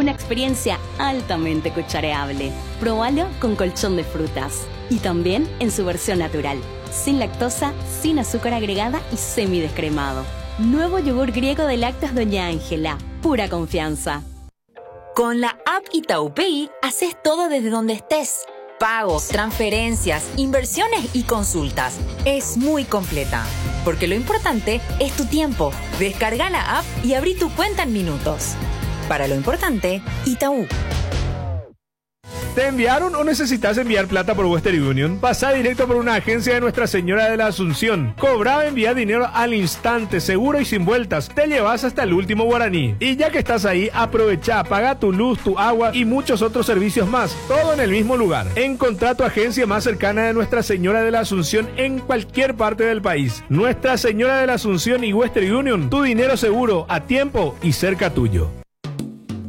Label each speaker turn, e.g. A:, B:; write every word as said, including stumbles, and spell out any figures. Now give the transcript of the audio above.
A: Una experiencia altamente cuchareable. Probalo con colchón de frutas. Y también en su versión natural. Sin lactosa, sin azúcar agregada y semidescremado. Nuevo yogur griego de lácteos Doña Ángela. Pura confianza.
B: Con la app Itaú Pay, haces todo desde donde estés. Pagos, transferencias, inversiones y consultas. Es muy completa. Porque lo importante es tu tiempo. Descarga la app y abrí tu cuenta en minutos. Para lo importante, Itaú.
C: ¿Te enviaron o necesitas enviar plata por Western Union? Pasá directo por una agencia de Nuestra Señora de la Asunción. Cobra, envía dinero al instante, seguro y sin vueltas. Te llevas hasta el último guaraní. Y ya que estás ahí, aprovecha, paga tu luz, tu agua y muchos otros servicios más. Todo en el mismo lugar. Encontrá tu agencia más cercana de Nuestra Señora de la Asunción en cualquier parte del país. Nuestra Señora de la Asunción y Western Union. Tu dinero seguro, a tiempo y cerca tuyo.